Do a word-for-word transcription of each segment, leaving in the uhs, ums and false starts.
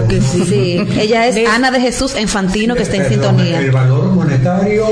que sí. Sí, ella es de... Ana de Jesús Enfantino, que está en Perdón, sintonía. ¿El valor monetario?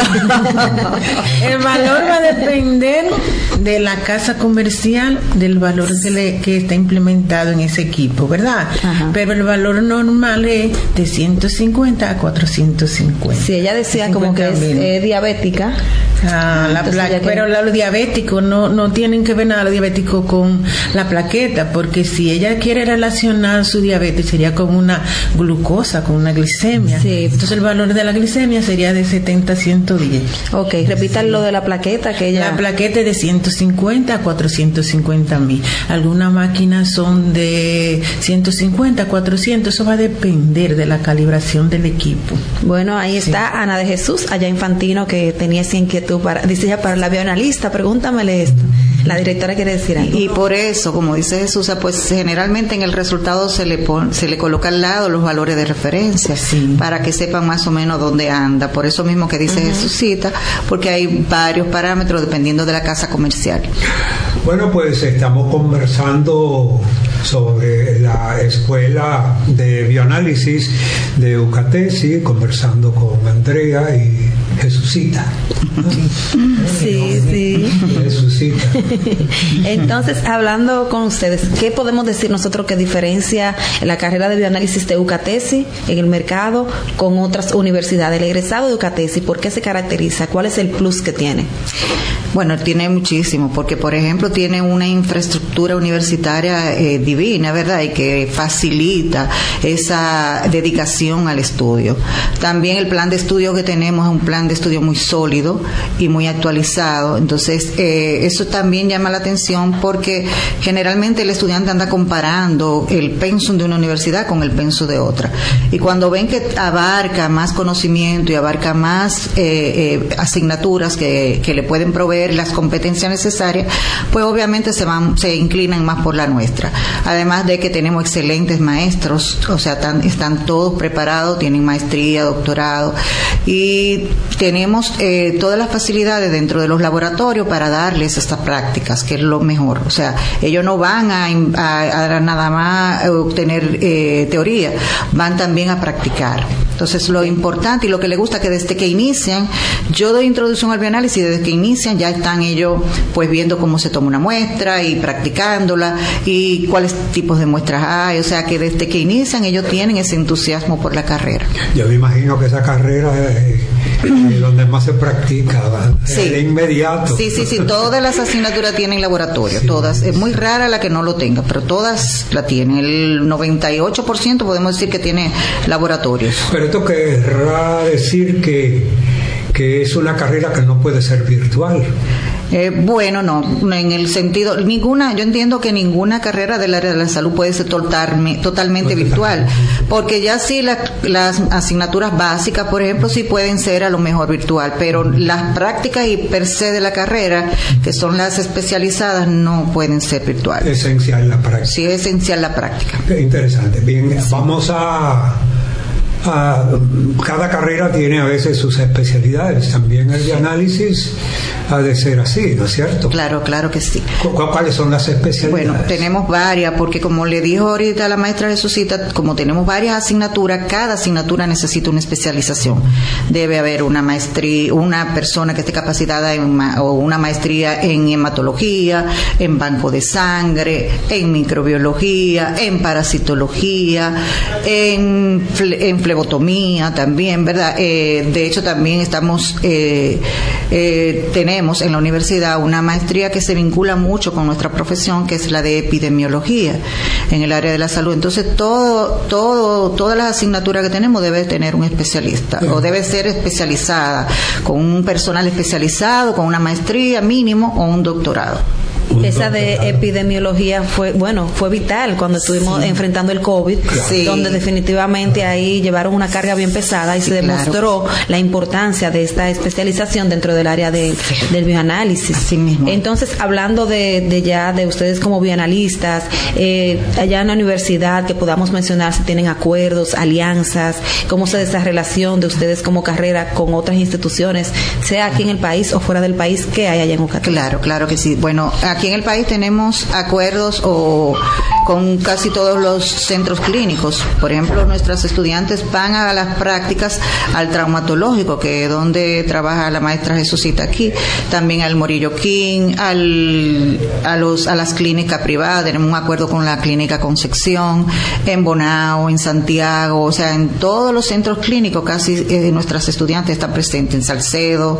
El valor va a depender de la casa comercial, del valor que, le, que está implementado en ese equipo, ¿verdad? Ajá. Pero el valor normal es de ciento cincuenta a cuatrocientos cincuenta. Sí, ella decía como que es eh, diabética. Ah, la placa, que... Pero los diabéticos no, no tienen que ver nada los diabéticos con la plaqueta, porque si ella quiere relacionar su diabetes sería con una glucosa, con una glicemia. Sí. Entonces el valor de la glicemia sería de setenta a ciento diez. Ok, repitan lo de la plaqueta que ella... La plaqueta es de ciento cincuenta a cuatrocientos cincuenta mil. Algunas máquinas son de ciento cincuenta a cuatrocientos, eso va a depender de la calibración del equipo. Bueno, ahí sí. Está Ana de Jesús, allá Infantino, que tenía esa inquietud para, dice ella, para la bioanalista, pregúntamele esto. La directora quiere decir algo. Y por eso, como dice Jesús, pues generalmente en el resultado se le pone, se le coloca al lado los valores de referencia, sí, para que sepan más o menos dónde anda. Por eso mismo que dice uh-huh. Jesucita, porque hay varios parámetros dependiendo de la casa comercial. Bueno, pues estamos conversando sobre la escuela de bioanálisis de UCATESI, conversando con Andrea y Jesucita. Sí, sí. Jesucita. Entonces, hablando con ustedes, ¿qué podemos decir nosotros que diferencia la carrera de bioanálisis de UCATESI en el mercado con otras universidades? El egresado de UCATESI, ¿por qué se caracteriza? ¿Cuál es el plus que tiene? Bueno, tiene muchísimo, porque por ejemplo tiene una infraestructura universitaria eh, divina, ¿verdad? Y que facilita esa dedicación al estudio. También el plan de estudio que tenemos es un plan de estudio muy sólido y muy actualizado. Entonces, eh, eso también llama la atención porque generalmente el estudiante anda comparando el pensum de una universidad con el pensum de otra. Y cuando ven que abarca más conocimiento y abarca más eh, eh, asignaturas que, que le pueden proveer las competencias necesarias, pues obviamente se van, se inclinan más por la nuestra. Además de que tenemos excelentes maestros, o sea, tan, están todos preparados, tienen maestría, doctorado, y tenemos eh, todas las facilidades dentro de los laboratorios para darles estas prácticas, que es lo mejor. O sea, ellos no van a, a, a nada más obtener eh, teoría, van también a practicar. Entonces, lo importante y lo que les gusta que desde que inician, yo doy introducción al bioanálisis, desde que inician ya están ellos pues viendo cómo se toma una muestra y practicándola y cuáles tipos de muestras hay. O sea, que desde que inician ellos tienen ese entusiasmo por la carrera. Yo me imagino que esa carrera es, es donde más se practica, sí, de inmediato. Sí, sí, sí, todas las asignaturas tienen laboratorio, sí, todas. Es muy rara la que no lo tenga, pero todas la tienen. El noventa y ocho por ciento podemos decir que tiene laboratorios. Pero esto querrá decir que, que es una carrera que no puede ser virtual. Eh, bueno, no, en el sentido, ninguna, yo entiendo que ninguna carrera del área de la salud puede ser totalmente, totalmente virtual, porque ya sí la, las asignaturas básicas, por ejemplo, sí pueden ser a lo mejor virtual, pero las prácticas y per se de la carrera, que son las especializadas, no pueden ser virtuales. Esencial la práctica. Sí, es esencial la práctica. Qué interesante. Bien, vamos a... Uh, cada carrera tiene a veces sus especialidades. También el bioanálisis ha de ser así, ¿no es cierto? Claro, claro que sí. ¿Cu- ¿Cuáles son las especialidades? Bueno, tenemos varias, porque como le dijo ahorita la maestra Jesucita, como tenemos varias asignaturas, cada asignatura necesita una especialización. Debe haber una maestría, una persona que esté capacitada en ma- o una maestría en hematología, en banco de sangre, en microbiología, en parasitología, en, fle- en flebotomía también, ¿verdad? Eh, de hecho, también estamos, eh, eh, tenemos en la universidad una maestría que se vincula mucho con nuestra profesión, que es la de epidemiología en el área de la salud. Entonces, todo, todo, todas las asignaturas que tenemos debe tener un especialista, sí, o debe ser especializada, con un personal especializado, con una maestría mínimo o un doctorado. Esa de epidemiología fue, bueno, fue vital cuando estuvimos sí. enfrentando el COVID, sí. donde definitivamente ahí llevaron una carga bien pesada y sí, se demostró claro. la importancia de esta especialización dentro del área de, del bioanálisis. Así mismo. Entonces, hablando de, de ya de ustedes como bioanalistas, eh, allá en la universidad, que podamos mencionar si tienen acuerdos, alianzas, cómo se da esa relación de ustedes como carrera con otras instituciones, sea aquí en el país o fuera del país, ¿qué hay allá en UCATESI? Claro, claro que sí. Bueno, aquí en el país tenemos acuerdos o con casi todos los centros clínicos. Por ejemplo, nuestras estudiantes van a las prácticas al traumatológico, que es donde trabaja la maestra Jesucita aquí, también al Morillo King, al, a, los, a las clínicas privadas. Tenemos un acuerdo con la clínica Concepción, en Bonao, en Santiago, o sea, en todos los centros clínicos casi eh, nuestras estudiantes están presentes, en Salcedo,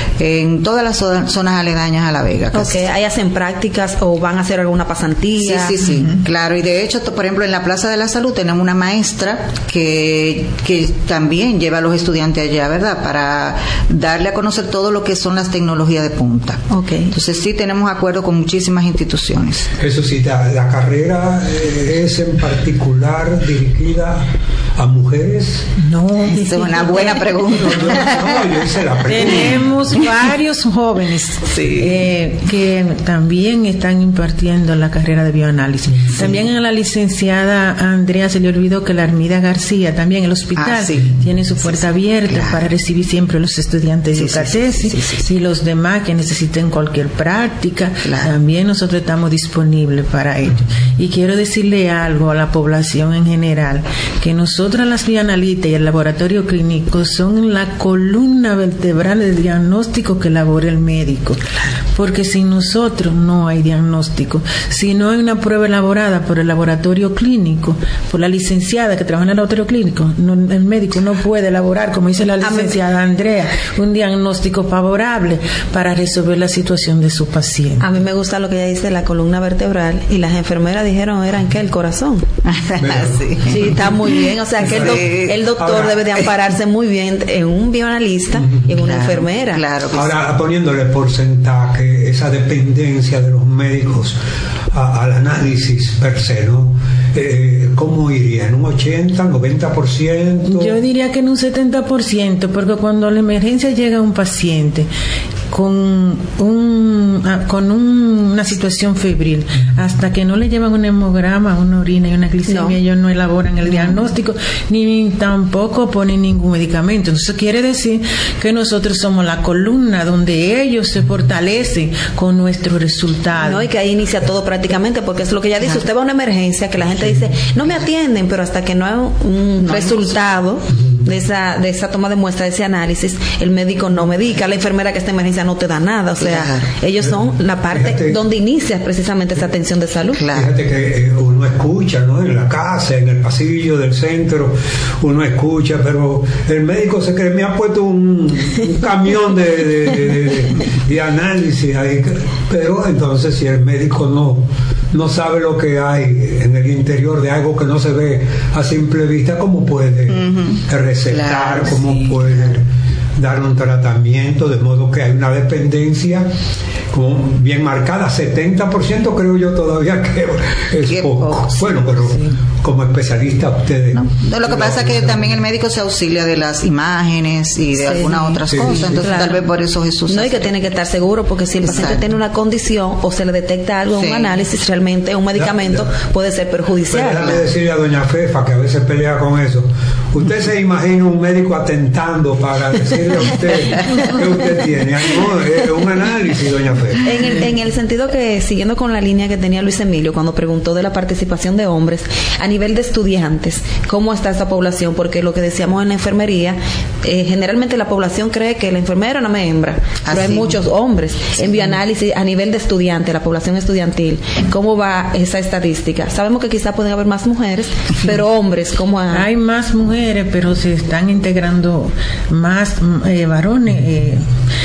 en todas las zonas aledañas a La Vega. Casi. Ok, ¿ahí hacen prácticas o van a hacer alguna pasantía? Sí, sí, sí, uh-huh. Claro, y de hecho, por ejemplo, en la Plaza de la Salud tenemos una maestra que, que también lleva a los estudiantes allá, ¿verdad? Para darle a conocer todo lo que son las tecnologías de punta. Ok. Entonces sí tenemos acuerdo con muchísimas instituciones. Eso sí, la, la carrera eh, es en particular dirigida a mujeres. No, esa es una buena pregunta. No, no, yo hice la pregunta. Tenemos varios jóvenes sí. eh, que también están impartiendo la carrera de bioanálisis. Sí. También a la licenciada Andrea se le olvidó que la Armida García, también el hospital, ah, sí. tiene su puerta sí, abierta claro. para recibir siempre a los estudiantes sí, de UCATESI sí, sí, sí, sí, sí. y los demás que necesiten cualquier práctica. Claro. También nosotros estamos disponibles para ello. Y quiero decirle algo a la población en general, que nosotros las bioanalistas y el laboratorio clínico son la columna vertebral del diagnóstico que elabora el médico, porque sin nosotros no hay diagnóstico. Si no hay una prueba elaborada por el laboratorio clínico, por la licenciada que trabaja en el laboratorio clínico, no, el médico no puede elaborar, como dice la licenciada Andrea, un diagnóstico favorable para resolver la situación de su paciente. A mí me gusta lo que ella dice, la columna vertebral, y las enfermeras dijeron, ¿eran qué? El corazón. sí. sí, está muy bien, o sea que el, do- el doctor ahora, debe de ampararse muy bien en un bioanalista uh-huh, y en una claro, enfermera. Claro que ahora, sí. poniéndole porcentaje, esa dependencia de los médicos a, al análisis per se, ¿no? Eh, ¿Cómo iría? ¿En un ochenta, noventa por ciento? Yo diría que en un setenta por ciento, porque cuando a la emergencia llega un paciente con un con un, una situación febril, hasta que no le llevan un hemograma, una orina y una glicemia, no. ellos no elaboran el diagnóstico, ni tampoco ponen ningún medicamento. Entonces quiere decir que nosotros somos la columna donde ellos se fortalecen con nuestros resultados. No, y que ahí inicia todo prácticamente, porque es lo que ella dice, usted va a una emergencia, que la gente dice, no me atienden, pero hasta que no hay un no, resultado de esa de esa toma de muestra, de ese análisis, el médico no medica, la enfermera que está en emergencia no te da nada, o sea, claro. ellos son la parte fíjate, donde inicia precisamente esa atención de salud. Claro. Fíjate que eh, uno escucha, ¿no? En la casa, en el pasillo del centro, uno escucha, pero el médico se cree, me ha puesto un, un camión de, de, de, de, de análisis ahí, pero entonces si el médico no no sabe lo que hay en el interior de algo que no se ve a simple vista, ¿cómo puede uh-huh. recetar? Claro, ¿cómo sí, puede claro. dar un tratamiento? De modo que hay una dependencia como bien marcada, setenta por ciento creo yo todavía que es Qué poco. poco sí, bueno, pero sí. como especialista ustedes... No, no, lo que pasa es que también el médico se auxilia de las imágenes y de sí, algunas otras sí, cosas, sí, entonces claro. tal vez por eso Jesús... No, y que tiene que estar seguro, porque si el Exacto. paciente tiene una condición o se le detecta algo en sí. un análisis, realmente un medicamento ya, ya. puede ser perjudicial. Pero déjame decirle a doña Fefa, que a veces pelea con eso, usted se imagina un médico atentando para decirle a usted que usted tiene. No, es un análisis, doña Fefa. En el, en el sentido que, siguiendo con la línea que tenía Luis Emilio cuando preguntó de la participación de hombres, a nivel de estudiantes, ¿cómo está esa población? Porque lo que decíamos en la enfermería, eh, generalmente la población cree que la enfermera no me hembra, pero Así. hay muchos hombres. Sí. En bioanálisis, a nivel de estudiante, la población estudiantil, ¿cómo va esa estadística? Sabemos que quizá pueden haber más mujeres, pero hombres, ¿cómo hay? Hay más mujeres, pero se están integrando más eh, varones eh,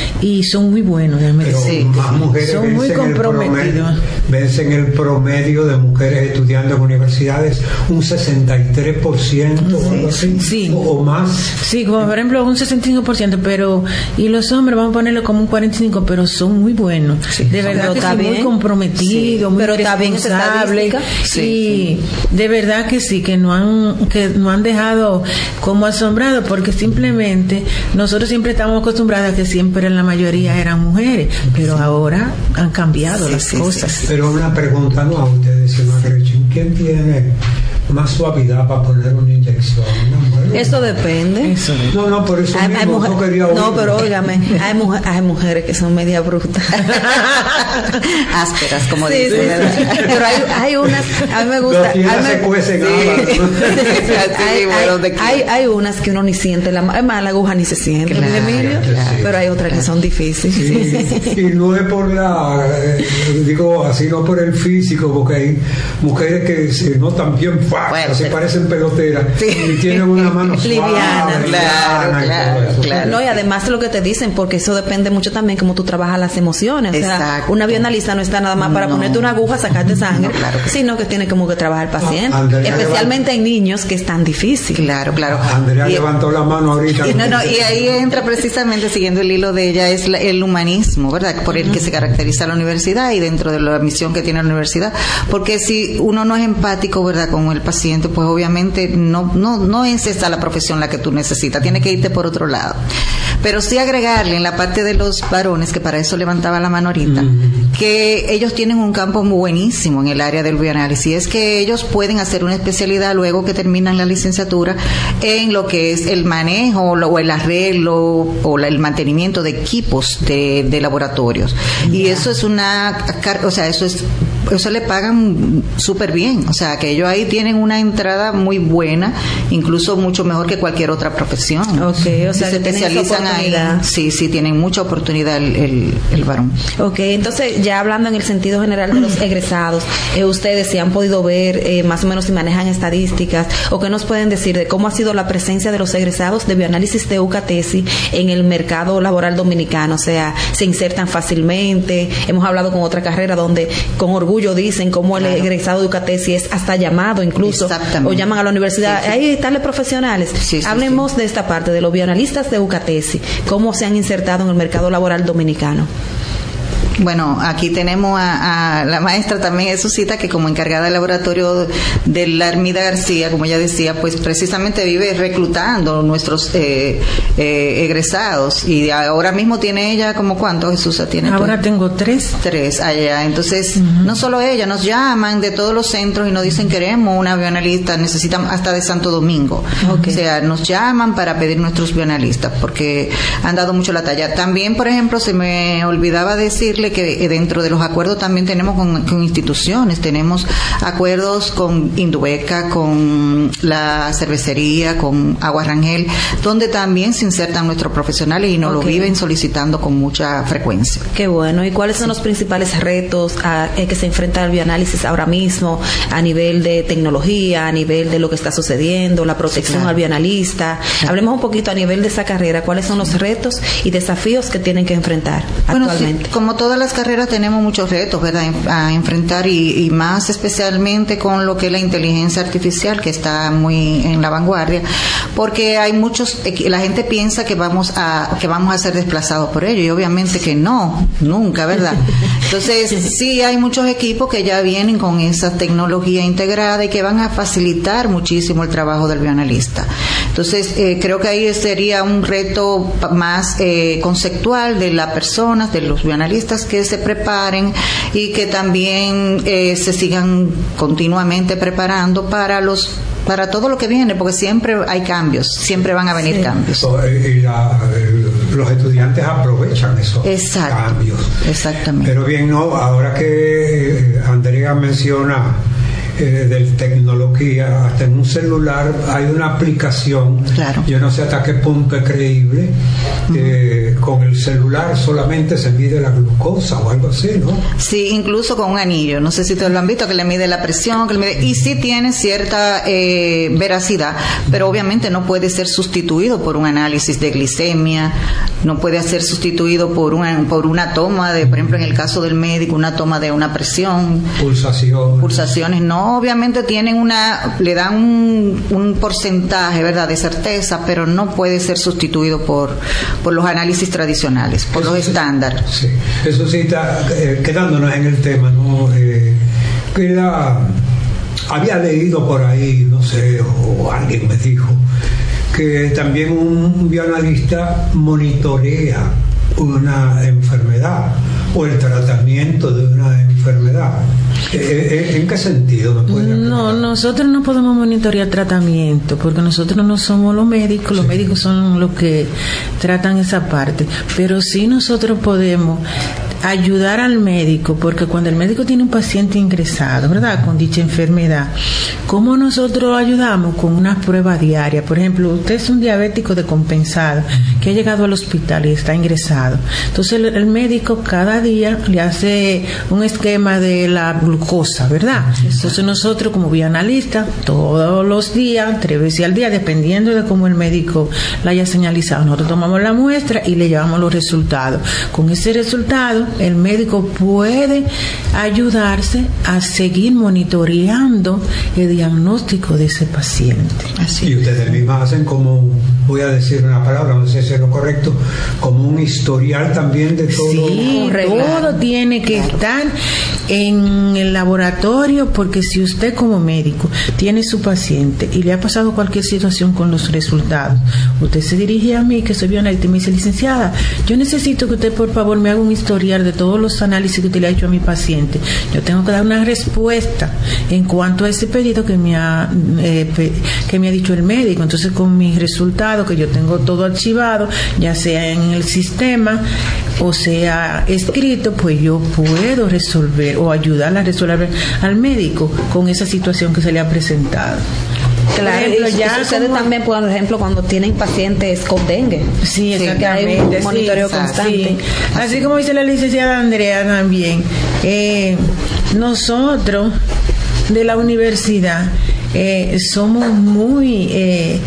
y son muy buenos. Pero sí. más mujeres son muy comprometidos. Vencen el promedio de mujeres estudiando en universidades un sesenta y tres por ciento sí. o algo así, sí. o, o más. Sí, como por ejemplo un sesenta y cinco por ciento, pero y los hombres vamos a ponerlo como un cuarenta y cinco por ciento, pero son muy buenos. Sí. De verdad que sí, muy comprometidos, sí. muy pero responsables. Sí, sí, de verdad que sí, que no han que no han dejado como asombrados, porque simplemente nosotros siempre estamos acostumbrados a que siempre la mayoría eran mujeres, pero sí. ahora han cambiado sí, las sí, cosas. Sí, sí. Pero una pregunta, no a ustedes, sino a Gretchen, ¿quién tiene más suavidad para poner una inyección. No, eso depende. Eso de... No, no, por eso hay, mismo, hay mujer, no quería no, pero óigame, hay, mujer, hay mujeres que son media brutas. Ásperas, como sí, dicen. Sí, sí. Pero hay, hay unas, a mí me gusta. Los a mí se cuecen sí. hay, hay, hay, hay unas que uno ni siente, la, es más, la aguja ni se siente, claro, Emilio, claro. Pero hay otras que son difíciles. Sí, y no es por la, eh, digo así, no por el físico, porque hay mujeres que se notan bien fuertes, se parecen peloteras, sí. Y tienen una mano liviana, suave, claro, liviana, claro, y claro. No, y además lo que te dicen, porque eso depende mucho también cómo tú trabajas las emociones. O sea, exacto. Una bioanalista no está nada más para no. ponerte una aguja, sacarte sangre, no, claro que sino que tiene como que trabajar el paciente, no, Andrea especialmente en niños, que es tan difícil. Claro, claro. Andrea y, levantó la mano ahorita. Y, no, no, y ahí entra precisamente, siguiendo el hilo de ella, es la, el humanismo, ¿verdad? Por el que se caracteriza la universidad y dentro de la misión que tiene la universidad, porque si uno no es empático, ¿verdad?, con el paciente, pues obviamente no no no es esa la profesión la que tú necesitas, tiene que irte por otro lado. Pero sí agregarle en la parte de los varones, que para eso levantaba la mano ahorita, mm. que ellos tienen un campo muy buenísimo en el área del bioanálisis, es que ellos pueden hacer una especialidad luego que terminan la licenciatura en lo que es el manejo o el arreglo o la, el mantenimiento de equipos de, de laboratorios. Mm. Y eso es una, o sea, eso es eso le pagan súper bien, o sea que ellos ahí tienen una entrada muy buena, incluso mucho mejor que cualquier otra profesión. Okay, o sea, se especializan ahí. Sí, sí, tienen mucha oportunidad el, el, el varón. Ok, entonces ya hablando en el sentido general de los egresados, eh, ustedes si han podido ver eh, más o menos si manejan estadísticas o qué nos pueden decir de cómo ha sido la presencia de los egresados de bioanálisis de UCATESI en el mercado laboral dominicano, o sea, se insertan fácilmente. Hemos hablado con otra carrera donde con orgullo dicen cómo el claro. egresado de UCATESI es hasta llamado incluso o llaman a la universidad, sí, sí. Hay tales profesionales. Sí, sí, Hablemos sí. de esta parte de los bioanalistas de UCATESI, cómo se han insertado en el mercado laboral dominicano. Bueno, aquí tenemos a, a la maestra también Jesucita, que como encargada del laboratorio de la Hermida García, como ella decía, pues precisamente vive reclutando nuestros eh, eh, egresados, y ahora mismo tiene ella como ¿cuántos, Jesusa? ¿Tiene ahora tú? Tengo tres. Tres allá, entonces uh-huh. no solo ella, nos llaman de todos los centros y nos dicen queremos una bioanalista, necesitan hasta de Santo Domingo, okay. O sea, nos llaman para pedir nuestros bioanalistas porque han dado mucho la talla. También, por ejemplo, se me olvidaba decirle que dentro de los acuerdos también tenemos con, con instituciones, tenemos acuerdos con Indubeca, con la cervecería, con Agua Rangel, donde también se insertan nuestros profesionales y nos okay. lo viven solicitando con mucha frecuencia. Qué bueno. ¿Y cuáles son sí. los principales retos a, eh, que se enfrenta el bioanálisis ahora mismo a nivel de tecnología, a nivel de lo que está sucediendo, la protección sí, claro. al bioanalista? Claro. Hablemos un poquito a nivel de esa carrera, ¿cuáles son los retos y desafíos que tienen que enfrentar bueno, actualmente? Sí, como todas las carreras tenemos muchos retos, ¿verdad?, a enfrentar y, y más especialmente con lo que es la inteligencia artificial, que está muy en la vanguardia, porque hay muchos, la gente piensa que vamos a que vamos a ser desplazados por ello y obviamente que no, nunca, ¿verdad? Entonces sí hay muchos equipos que ya vienen con esa tecnología integrada y que van a facilitar muchísimo el trabajo del bioanalista. Entonces eh, creo que ahí sería un reto más eh, conceptual de las personas, de los bioanalistas, que se preparen y que también eh, se sigan continuamente preparando para los para todo lo que viene, porque siempre hay cambios, siempre van a venir sí. cambios. Y la, los estudiantes aprovechan esos Exacto. cambios. Exactamente. Pero bien, no, ahora que Andrea menciona Eh, de tecnología, hasta en un celular hay una aplicación, claro. yo no sé hasta qué punto es creíble, uh-huh. eh, con el celular solamente se mide la glucosa o algo así, ¿no? Sí, incluso con un anillo, no sé si ustedes lo han visto, que le mide la presión, que le mide, y sí tiene cierta eh, veracidad, pero obviamente no puede ser sustituido por un análisis de glicemia, no puede ser sustituido por una, por una toma de, por ejemplo, en el caso del médico, una toma de una presión, pulsaciones, pulsaciones, no. Obviamente tienen una, le dan un, un porcentaje, ¿verdad?, de certeza, pero no puede ser sustituido por, por los análisis tradicionales, por eso los sí, estándares. Sí, eso sí está eh, quedándonos en el tema, ¿no? Eh, queda, había leído por ahí, no sé, o alguien me dijo que también un bioanalista monitorea una enfermedad o el tratamiento de una enfermedad. ¿En qué sentido me puede aclarar? No, nosotros no podemos monitorear tratamiento porque nosotros no somos los médicos, los sí. médicos son los que tratan esa parte, pero sí nosotros podemos ayudar al médico, porque cuando el médico tiene un paciente ingresado, ¿verdad?, con dicha enfermedad, ¿cómo nosotros ayudamos? Con una prueba diaria. Por ejemplo, usted es un diabético decompensado que ha llegado al hospital y está ingresado. Entonces el, el médico cada día le hace un esquema de la glucosa, ¿verdad? Entonces nosotros como bioanalistas, todos los días, tres veces al día, dependiendo de cómo el médico la haya señalizado, nosotros tomamos la muestra y le llevamos los resultados. Con ese resultado el médico puede ayudarse a seguir monitoreando el diagnóstico de ese paciente. Así. Y ustedes mismas hacen como, voy a decir una palabra, no sé si es lo correcto, como un historial también de todo. Sí, todo tiene que estar en el laboratorio, porque si usted como médico tiene su paciente y le ha pasado cualquier situación con los resultados, usted se dirige a mí, que soy bioanalista, y me dice: licenciada, yo necesito que usted por favor me haga un historial de todos los análisis que usted le ha hecho a mi paciente. Yo tengo que dar una respuesta en cuanto a ese pedido que me ha eh, pe, que me ha dicho el médico. Entonces, con mis resultados, que yo tengo todo archivado, ya sea en el sistema o sea escrito, pues yo puedo resolver o ayudar a resolver al médico con esa situación que se le ha presentado. Claro, ejemplo, ya ustedes como... también, por ejemplo, cuando tienen pacientes con dengue. Sí, exactamente. Hay un monitoreo sí, constante. Sí. Así como dice la licenciada Andrea también, eh, nosotros de la universidad eh, somos muy... Eh,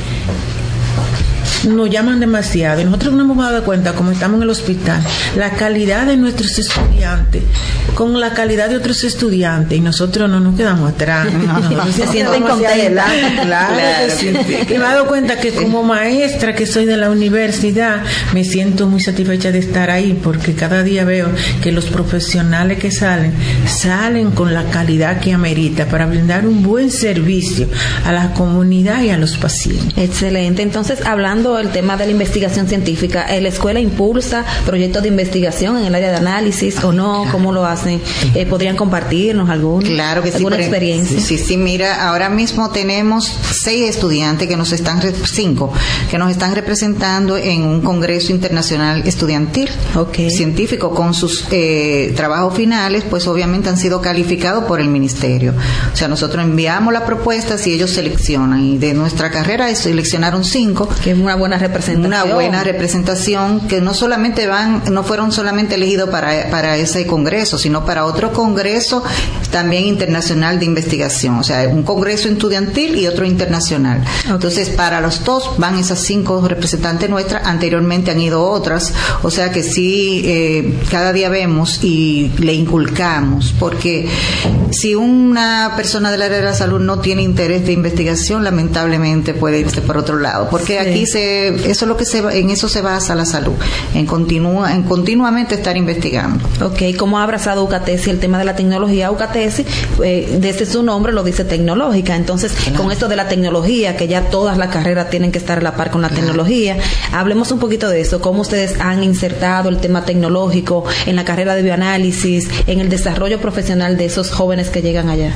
nos llaman demasiado y nosotros nos hemos dado cuenta, como estamos en el hospital, la calidad de nuestros estudiantes con la calidad de otros estudiantes, y nosotros no nos quedamos atrás. Nosotros se sienten contentos. Claro, claro que sí. Y me he dado cuenta que como maestra que soy de la universidad, me siento muy satisfecha de estar ahí, porque cada día veo que los profesionales que salen, salen con la calidad que amerita para brindar un buen servicio a la comunidad y a los pacientes. Excelente. Entonces, hablando el tema de la investigación científica, ¿la escuela impulsa proyectos de investigación en el área de análisis o no? Claro. ¿Cómo lo hacen? Eh, ¿Podrían compartirnos algún, claro que sí, alguna experiencia? Sí, sí, sí, mira, ahora mismo tenemos seis estudiantes que nos están, cinco, que nos están representando en un congreso internacional estudiantil, okay, científico, con sus eh, trabajos finales, pues obviamente han sido calificados por el ministerio. O sea, nosotros enviamos las propuestas y ellos seleccionan, y de nuestra carrera seleccionaron cinco. Que es una buena representación. Una buena representación, que no solamente van, no fueron solamente elegidos para, para ese congreso, sino para otro congreso también internacional de investigación. O sea, un congreso estudiantil y otro internacional. Okay. Entonces, para los dos van esas cinco representantes nuestras. Anteriormente han ido otras. O sea que sí, eh, cada día vemos y le inculcamos, porque si una persona del área de la salud no tiene interés de investigación, lamentablemente puede irse por otro lado, porque sí, aquí se, eso es lo que se, en eso se basa la salud, en continua, en continuamente estar investigando. Okay, ¿cómo ha abrazado UCATESI el tema de la tecnología? UCATESI, eh, desde su nombre lo dice tecnológica. Entonces, claro, con esto de la tecnología, que ya todas las carreras tienen que estar a la par con la, claro, tecnología, hablemos un poquito de eso. ¿Cómo ustedes han insertado el tema tecnológico en la carrera de bioanálisis, en el desarrollo profesional de esos jóvenes que llegan allá?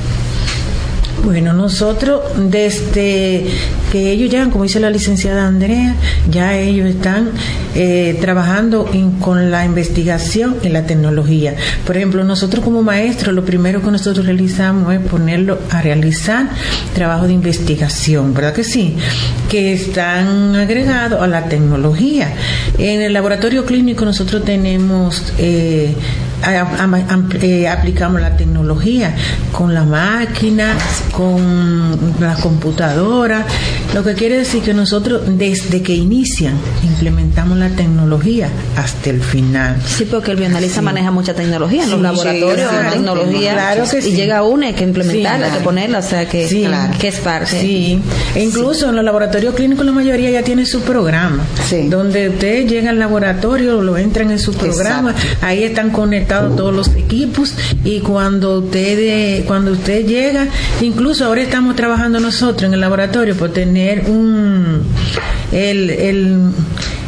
Bueno, nosotros desde que ellos llegan, como dice la licenciada Andrea, ya ellos están eh, trabajando en, con la investigación y la tecnología. Por ejemplo, nosotros como maestros, lo primero que nosotros realizamos es ponerlo a realizar trabajo de investigación, ¿verdad que sí? Que están agregados a la tecnología. En el laboratorio clínico nosotros tenemos... Eh, A, a, a, eh, aplicamos la tecnología con la máquina, con la computadora, lo que quiere decir que nosotros desde que inician implementamos la tecnología hasta el final. Sí, porque el bioanalista sí maneja mucha tecnología en sí, los laboratorios, sí, tecnología, claro que sí, y llega una, hay que implementarla, sí, claro, hay que ponerla, o sea que, sí, claro, que es parte. Sí, e incluso sí, en los laboratorios clínicos la mayoría ya tiene su programa, sí, donde usted llega al laboratorio, lo entran en su programa, exacto, ahí están conectados todos los equipos, y cuando usted de, cuando usted llega, incluso ahora estamos trabajando nosotros en el laboratorio por tener un el, el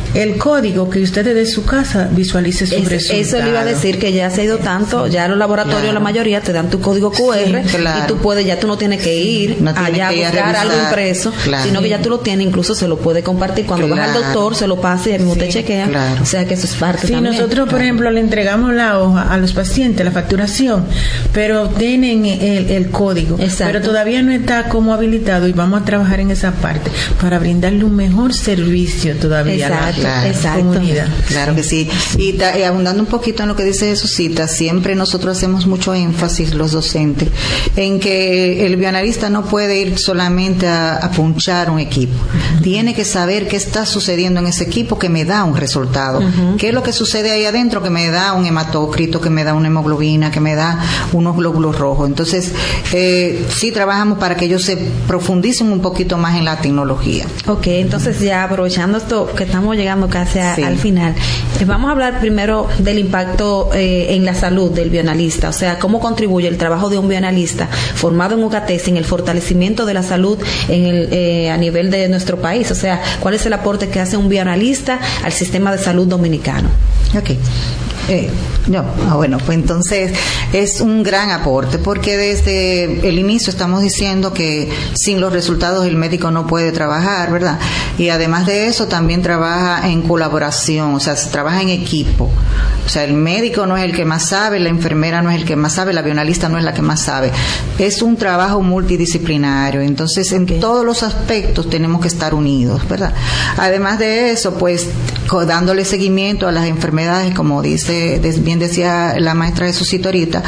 el código que usted desde su casa visualice su es, resultado. Eso le iba a decir, que ya se ha ido tanto, ya los laboratorios, claro, la mayoría te dan tu código cu erre, sí, claro, y tú puedes, ya tú no tienes que ir no allá a buscar a algo impreso, claro, sino que ya tú lo tienes, incluso se lo puede compartir cuando claro, vas al doctor, se lo pasa y el mismo sí, te chequea, claro, o sea que eso es parte sí, también. Nosotros, por claro, ejemplo, le entregamos la hoja a los pacientes, la facturación, pero tienen el, el código, exacto, pero todavía no está como habilitado y vamos a trabajar en esa parte para brindarle un mejor servicio todavía exacto, a la, exacto, comunidad. Claro que sí. Y, ta, y abundando un poquito en lo que dice Jesucita, siempre nosotros hacemos mucho énfasis, los docentes, en que el bioanalista no puede ir solamente a, a punchar un equipo. Uh-huh. Tiene que saber qué está sucediendo en ese equipo que me da un resultado. Uh-huh. ¿Qué es lo que sucede ahí adentro que me da un hematócrito, que me da una hemoglobina, que me da unos glóbulos rojos? Entonces, eh, sí trabajamos para que ellos se profundicen un poquito más en la tecnología. Ok, entonces ya aprovechando esto que estamos llegando casi a, sí, al final, eh, vamos a hablar primero del impacto eh, en la salud del bioanalista, o sea, cómo contribuye el trabajo de un bioanalista formado en UCATESI en el fortalecimiento de la salud en el, eh, a nivel de nuestro país, o sea, cuál es el aporte que hace un bioanalista al sistema de salud dominicano. Ok. Eh, no, ah, bueno, pues entonces es un gran aporte, porque desde el inicio estamos diciendo que sin los resultados el médico no puede trabajar, ¿verdad? Y además de eso también trabaja en colaboración, o sea, se trabaja en equipo. O sea, el médico no es el que más sabe, la enfermera no es el que más sabe, la bioanalista no es la que más sabe. Es un trabajo multidisciplinario, entonces en okay, todos los aspectos tenemos que estar unidos, ¿verdad? Además de eso, pues dándole seguimiento a las enfermedades, como dice bien decía la maestra Jesucita ahorita,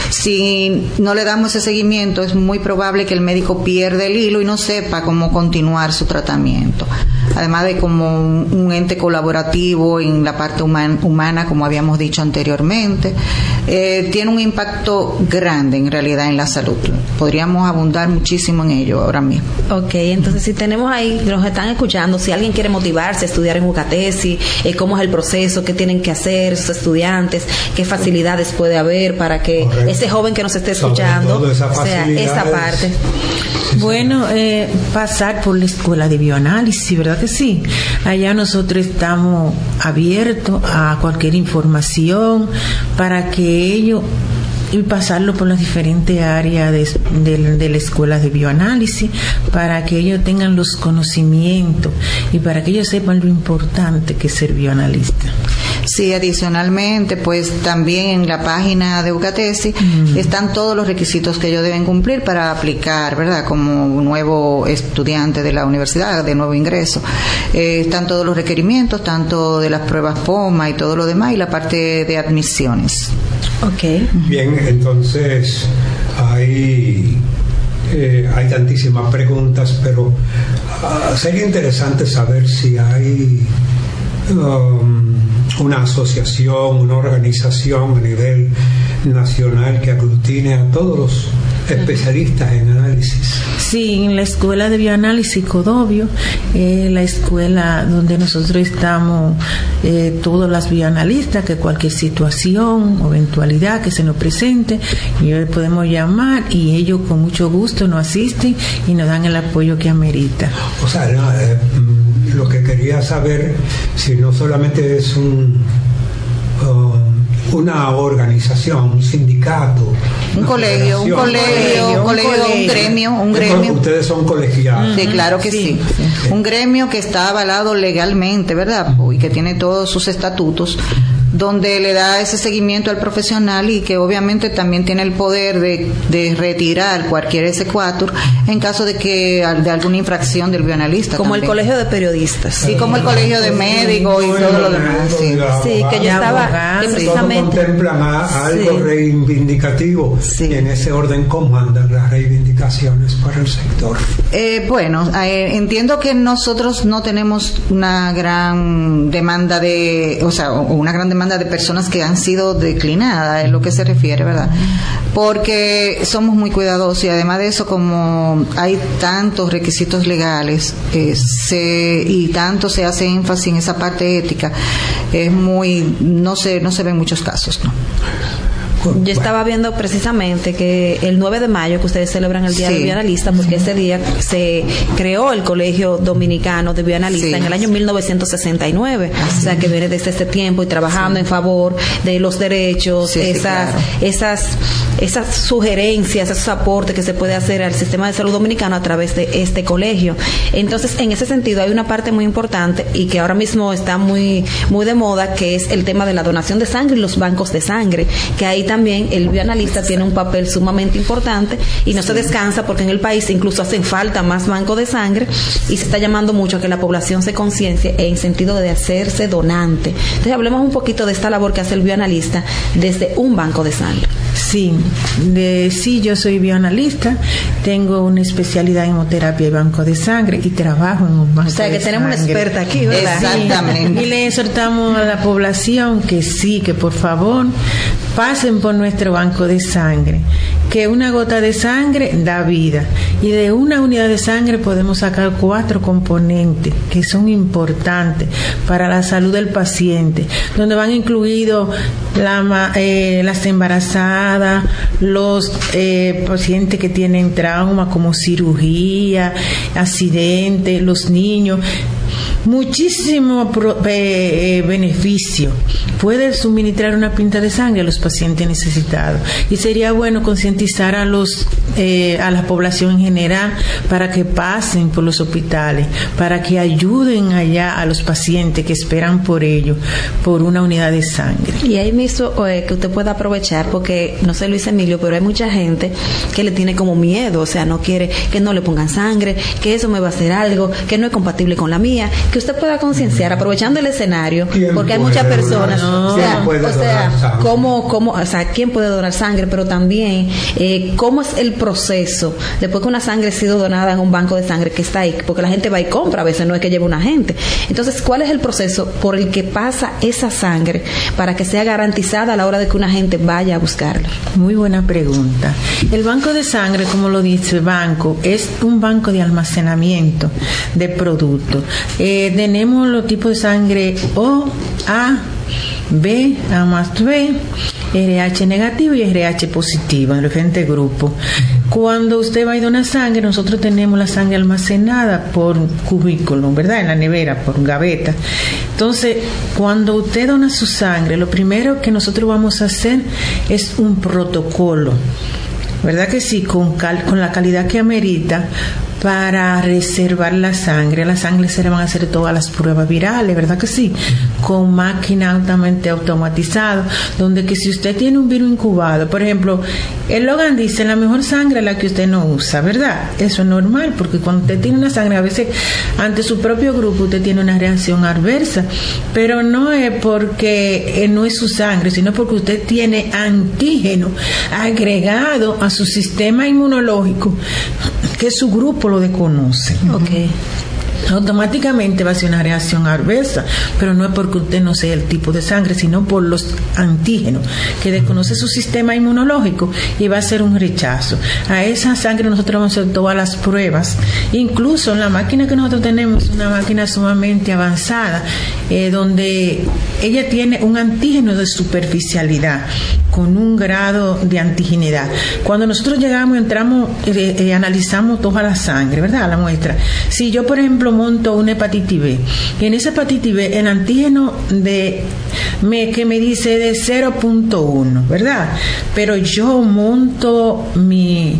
si no le damos ese seguimiento es muy probable que el médico pierda el hilo y no sepa cómo continuar su tratamiento. Además de como un, un ente colaborativo en la parte human, humana, como habíamos dicho anteriormente, eh, tiene un impacto grande en realidad en la salud. Podríamos abundar muchísimo en ello ahora mismo. Ok, entonces si tenemos ahí, nos están escuchando, si alguien quiere motivarse a estudiar en UCATESI, eh, cómo es el proceso, qué tienen que hacer sus estudiantes, qué facilidades puede haber para que correcto, ese joven que nos esté escuchando, o sea, esta parte. Bueno, eh, pasar por la escuela de bioanálisis, ¿verdad que sí? Allá nosotros estamos abiertos a cualquier información para que ellos y pasarlo por las diferentes áreas de, de, de la escuela de bioanálisis para que ellos tengan los conocimientos y para que ellos sepan lo importante que es ser bioanalista. Sí, adicionalmente, pues también en la página de UCATESI mm. están todos los requisitos que ellos deben cumplir para aplicar, ¿verdad? Como nuevo estudiante de la universidad, de nuevo ingreso. Eh, están todos los requerimientos, tanto de las pruebas P O M A y todo lo demás, y la parte de admisiones. Okay. Bien, entonces hay eh, hay tantísimas preguntas, pero uh, sería interesante saber si hay um, una asociación, una organización a nivel nacional que aglutine a todos los especialistas en análisis. Sí, en la escuela de bioanálisis Codovio, eh, la escuela donde nosotros estamos eh, todos las bioanalistas, que cualquier situación o eventualidad que se nos presente, y hoy podemos llamar y ellos con mucho gusto nos asisten y nos dan el apoyo que amerita. O sea, no, eh, lo que quería saber, si no solamente es un uh, una organización, un sindicato, un colegio, un colegio, un colegio, un gremio, un gremio. Ustedes son colegiados. Sí, claro que sí. sí. sí. Un gremio que está avalado legalmente, ¿verdad? Y que tiene todos sus estatutos, donde le da ese seguimiento al profesional y que obviamente también tiene el poder de, de retirar cualquier exequatur en caso de que de alguna infracción del bioanalista. Como también. El colegio de periodistas. Sí, como el colegio de médicos y todo lo demás. Sí, sí que yo estaba que precisamente contemplan a algo sí. reivindicativo sí. y en ese orden cómo andan las reivindicaciones para el sector. Eh, bueno, eh, entiendo que nosotros no tenemos una gran demanda de, o sea, una gran demanda de personas que han sido declinadas, en lo que se refiere, ¿verdad? Porque somos muy cuidadosos y además de eso, como hay tantos requisitos legales eh, se, y tanto se hace énfasis en esa parte ética, es muy, no se, no se ven muchos casos, ¿no? Yo estaba viendo precisamente que el nueve de mayo, que ustedes celebran el Día sí. del Bioanalista, porque ese día se creó el Colegio Dominicano de Bioanalistas sí. en el año mil novecientos sesenta y nueve, así. O sea que viene desde este tiempo y trabajando sí. en favor de los derechos, sí, esas, sí, claro. esas, esas sugerencias, esos aportes que se puede hacer al sistema de salud dominicano a través de este colegio. Entonces, en ese sentido, hay una parte muy importante y que ahora mismo está muy, muy de moda, que es el tema de la donación de sangre y los bancos de sangre, que ahí también el bioanalista tiene un papel sumamente importante y no sí. se descansa, porque en el país incluso hacen falta más bancos de sangre y se está llamando mucho a que la población se conciencie en sentido de hacerse donante. Entonces, hablemos un poquito de esta labor que hace el bioanalista desde un banco de sangre. Sí, de, sí, yo soy bioanalista, tengo una especialidad en hemoterapia y banco de sangre y trabajo en un banco de sangre. O sea, que tenemos una experta aquí, ¿verdad? Exactamente. Y le exhortamos a la población que sí, que por favor pasen por nuestro banco de sangre, que una gota de sangre da vida y de una unidad de sangre podemos sacar cuatro componentes que son importantes para la salud del paciente, donde van incluidos la, eh, las embarazadas, los eh, pacientes que tienen trauma como cirugía, accidente, los niños. Muchísimo pro, eh, beneficio. Puede suministrar una pinta de sangre a los pacientes necesitados y sería bueno concientizar a los eh, a la población en general para que pasen por los hospitales, para que ayuden allá a los pacientes que esperan por ello, por una unidad de sangre. Y ahí mismo eh, que usted pueda aprovechar, porque no sé Luis Emilio, pero hay mucha gente que le tiene como miedo, o sea, no quiere que no le pongan sangre, que eso me va a hacer algo, que no es compatible con la mía, que usted pueda concienciar aprovechando el escenario, porque hay muchas personas, no, o sea, o sea cómo, cómo, o sea, quién puede donar sangre, pero también eh, cómo es el proceso después que una sangre ha sido donada en un banco de sangre que está ahí, porque la gente va y compra, a veces no es que lleve una gente. Entonces, ¿cuál es el proceso por el que pasa esa sangre para que sea garantizada a la hora de que una gente vaya a buscarla? Muy buena pregunta. El banco de sangre, como lo dice el banco, es un banco de almacenamiento de productos. Eh, tenemos los tipos de sangre O, A, B, A más B, R H negativo y R H positivo en diferentes grupos. Cuando usted va a donar sangre, nosotros tenemos la sangre almacenada por cubículo, ¿verdad? En la nevera, por gaveta. Entonces, cuando usted dona su sangre, lo primero que nosotros vamos a hacer es un protocolo, ¿verdad que sí? Con, cal, con la calidad que amerita, para reservar la sangre. A la sangre se le van a hacer todas las pruebas virales, ¿verdad que sí? Con máquina altamente automatizada, donde que si usted tiene un virus incubado, por ejemplo, el Logan dice, la mejor sangre es la que usted no usa, ¿verdad? Eso es normal, porque cuando usted tiene una sangre, a veces ante su propio grupo usted tiene una reacción adversa, pero no es porque no es su sangre, sino porque usted tiene antígeno agregado a su sistema inmunológico, que su grupo lo desconoce. Okay. Automáticamente va a ser una reacción adversa, pero no es porque usted no sea el tipo de sangre, sino por los antígenos que desconoce su sistema inmunológico y va a ser un rechazo. A esa sangre nosotros vamos a hacer todas las pruebas, incluso en la máquina que nosotros tenemos, una máquina sumamente avanzada, eh, donde ella tiene un antígeno de superficialidad con un grado de antigenidad. Cuando nosotros llegamos, entramos, eh, eh, analizamos toda la sangre, ¿verdad? La muestra. Si yo, por ejemplo, monto una hepatitis B, y en esa hepatitis B el antígeno de me, que me dice de cero punto uno, ¿verdad? Pero yo monto mi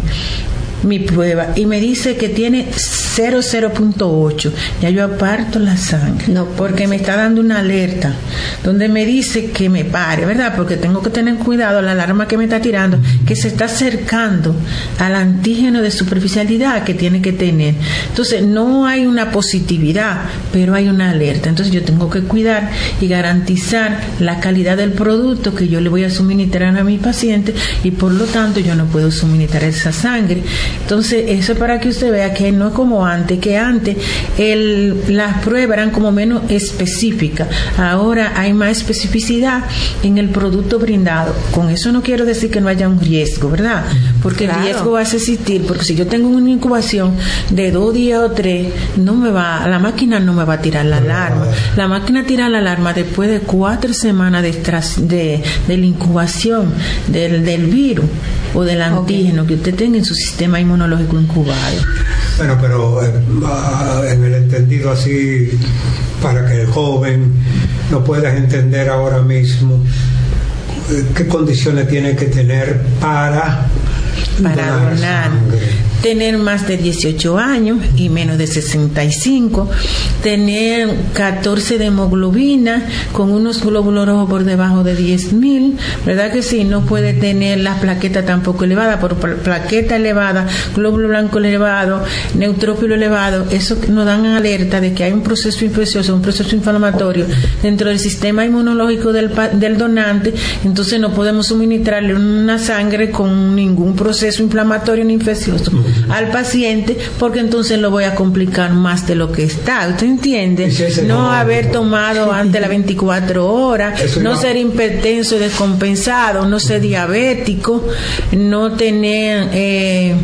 mi prueba y me dice que tiene cero punto ocho, ya yo aparto la sangre, no, porque me está dando una alerta donde me dice que me pare, ¿verdad? Porque tengo que tener cuidado, la alarma que me está tirando, que se está acercando al antígeno de superficialidad que tiene que tener. Entonces no hay una positividad, pero hay una alerta. Entonces yo tengo que cuidar y garantizar la calidad del producto que yo le voy a suministrar a mi paciente, y por lo tanto yo no puedo suministrar esa sangre Entonces, eso es para que usted vea que no es como antes, que antes el, las pruebas eran como menos específicas. Ahora hay más especificidad en el producto brindado. Con eso no quiero decir que no haya un riesgo, ¿verdad? Porque claro, el riesgo va a existir, porque si yo tengo una incubación de dos días o tres, no me va, la máquina no me va a tirar la alarma. La máquina tira la alarma después de cuatro semanas de, de, de la incubación del, del virus o del antígeno okay, que usted tenga en su sistema inmunológico incubado. Bueno, pero eh, en el entendido así, para que el joven lo pueda entender ahora mismo, ¿qué condiciones tiene que tener para, para donar, donar tener más de dieciocho años y menos de sesenta y cinco, tener catorce de hemoglobina con unos glóbulos rojos por debajo de diez mil, ¿verdad que sí? No puede tener la plaqueta tampoco elevada, por plaqueta elevada, glóbulo blanco elevado, neutrófilo elevado, eso nos dan alerta de que hay un proceso infeccioso, un proceso inflamatorio dentro del sistema inmunológico del, del donante. Entonces no podemos suministrarle una sangre con ningún proceso inflamatorio ni infeccioso al paciente, porque entonces lo voy a complicar más de lo que está. ¿Usted entiende? Sí, sí, no, no haber tomado antes las veinticuatro horas, no ser hipertenso y descompensado, no ser diabético, no tener eh,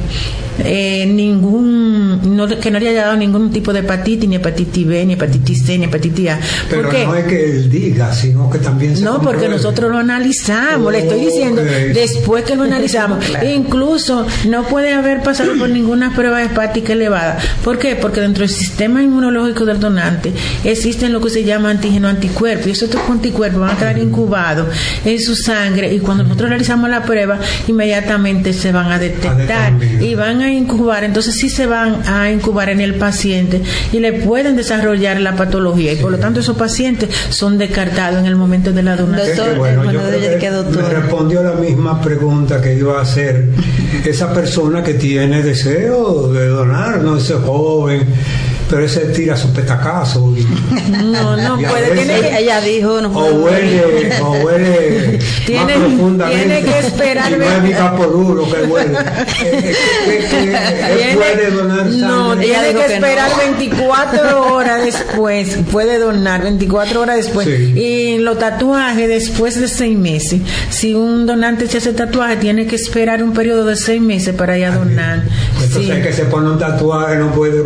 eh, ningún, no, que no haya dado ningún tipo de hepatitis, ni hepatitis B, ni hepatitis C, ni hepatitis A. Pero ¿por qué? No es que él diga, sino que también se No, compruebe. Porque nosotros lo analizamos, oh, le estoy diciendo, okay, después que lo analizamos. Claro. Incluso no puede haber pasado por ninguna prueba hepática elevada. ¿Por qué? Porque dentro del sistema inmunológico del donante existen lo que se llama antígeno anticuerpos, y esos anticuerpos van a estar incubados en su sangre, y cuando nosotros realizamos la prueba, inmediatamente se van a detectar a y van a incubar. Entonces sí se van a incubar en el paciente y le pueden desarrollar la patología, y por lo tanto esos pacientes son descartados en el momento de la donación. Doctor, bueno, bueno, yo creo que doctor. Me respondió la misma pregunta que iba a hacer esa persona que tiene deseo de donar, no ese joven, pero ese tira su petacazo y, no, no puede, tiene, ella dijo no o huele, o huele tiene, más profundamente, tiene que esperar, y no es mi capo duro que huele, eh, que, que, que puede donar sangre. No, tiene que esperar no. veinticuatro horas después, puede donar veinticuatro horas después, sí. Y los tatuajes después de seis meses, si un donante se hace tatuaje, tiene que esperar un periodo de seis meses para ir a donar. Entonces sí. El que se pone un tatuaje no puede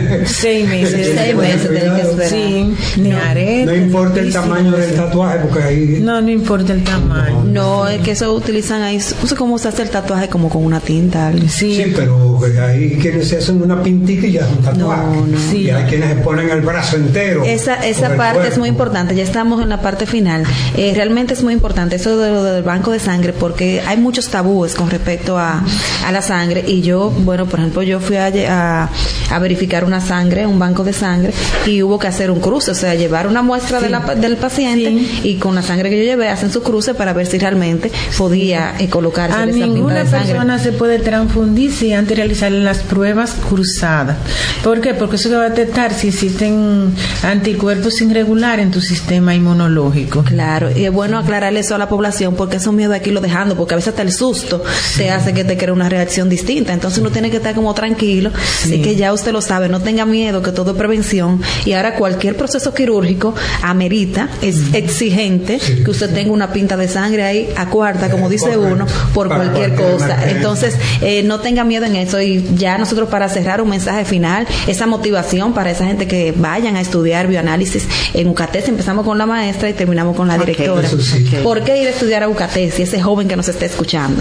seis meses, seis meses tiene que esperar. Sí, ni no, arete, no importa el tamaño del tatuaje, porque ahí no, no importa el tamaño. No, no es que eso utilizan ahí, no sé cómo se hace el tatuaje, como con una tinta. Sí, sí, pero hay quienes se hacen una pintica y ya es un tatuaje. No, no. Sí. Y hay quienes se ponen el brazo entero. Esa esa parte cuerpo. Es muy importante. Ya estamos en la parte final. Eh, realmente es muy importante eso de lo del banco de sangre, porque hay muchos tabúes con respecto a, a la sangre. Y yo, bueno, por ejemplo, yo fui a, a, a verificar una sangre, un banco de sangre, y hubo que hacer un cruce, o sea, llevar una muestra sí. de la, del paciente, sí. Y con la sangre que yo llevé hacen su cruce para ver si realmente podía eh, colocarse a esa ninguna pinta de sangre. Persona se puede transfundir si antes de realizar las pruebas cruzadas. ¿Por qué? Porque eso va a detectar si existen anticuerpos irregulares en tu sistema inmunológico. Claro, y es bueno aclararle eso a la población, porque esos miedos aquí lo dejando, porque a veces hasta el susto sí. te hace que te cree una reacción distinta. Entonces uno tiene que estar como tranquilo, sí. Así que ya usted lo sabe, no tenga miedo, que todo es prevención, y ahora cualquier proceso quirúrgico amerita, es exigente sí. que usted tenga una pinta de sangre ahí a cuarta, como dice correcto. Uno, por para cualquier, cualquier cosa. Entonces eh, no tenga miedo en eso. Y ya nosotros, para cerrar, un mensaje final, esa motivación para esa gente que vayan a estudiar bioanálisis en UCATESI. Empezamos con la maestra y terminamos con la okay, directora. Sí. Okay. ¿Por qué ir a estudiar a UCATESI, ese joven que nos está escuchando?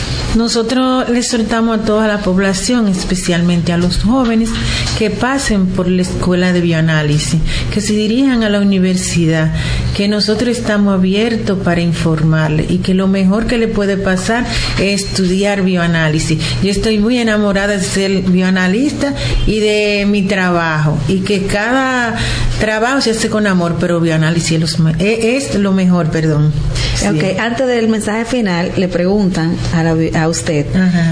Nosotros les soltamos a toda la población, especialmente a los jóvenes, que pasen por la escuela de bioanálisis, que se dirijan a la universidad, que nosotros estamos abiertos para informarle, y que lo mejor que le puede pasar es estudiar bioanálisis. Yo estoy muy enamorada de ser bioanalista y de mi trabajo, y que cada trabajo se hace con amor, pero bioanálisis es lo, es lo mejor, perdón. Sí. Okay, antes del mensaje final, le preguntan a, la, a usted,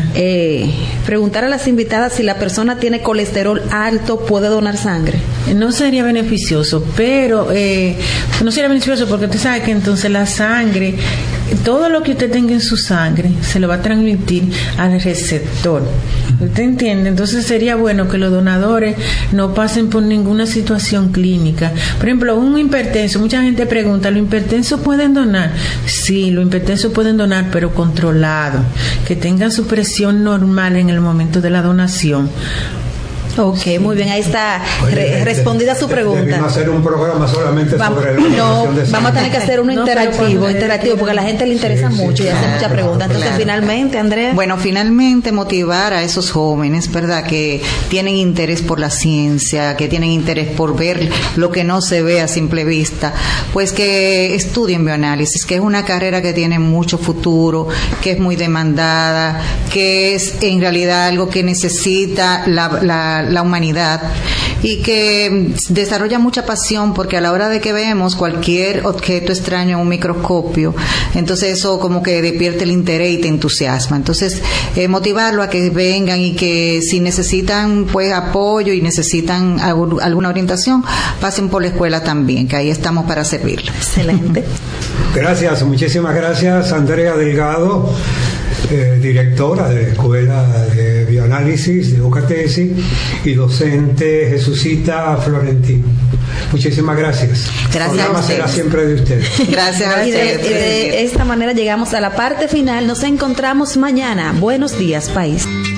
eh, preguntar a las invitadas si la persona tiene colesterol alto, ¿puede donar sangre? No sería beneficioso, pero eh, no sería beneficioso porque usted sabe que entonces la sangre, todo lo que usted tenga en su sangre, se lo va a transmitir al receptor. ¿Usted entiende? Entonces sería bueno que los donadores no pasen por ninguna situación clínica. Por ejemplo, un hipertenso, mucha gente pregunta, ¿los hipertensos pueden donar? Sí, los hipertensos pueden donar, pero controlado, que tengan su presión normal en el momento de la donación. Ok, sí. Muy bien, ahí está re respondida su pregunta. Debimos hacer un programa solamente vamos, sobre la no, de vamos a tener que hacer uno no, interactivo, interactivo, porque a la gente le interesa sí, mucho sí, y claro, hace muchas preguntas. Entonces, claro. finalmente, Andrea. Bueno, finalmente motivar a esos jóvenes, ¿verdad?, que tienen interés por la ciencia, que tienen interés por ver lo que no se ve a simple vista, pues que estudien bioanálisis, que es una carrera que tiene mucho futuro, que es muy demandada, que es en realidad algo que necesita la, la la humanidad y que desarrolla mucha pasión, porque a la hora de que vemos cualquier objeto extraño en un microscopio, entonces eso como que despierta el interés y te entusiasma. Entonces eh, motivarlo a que vengan y que si necesitan pues apoyo y necesitan algún, alguna orientación, pasen por la escuela también, que ahí estamos para servirles. Excelente. Gracias, muchísimas gracias, Andrea Delgado, Eh, directora de la Escuela de Bioanálisis de UCATESI, y docente Jesucita Florentino. Muchísimas gracias. Gracias a será siempre de ustedes. Gracias a ustedes. Y de, de esta manera llegamos a la parte final. Nos encontramos mañana. Buenos días, país.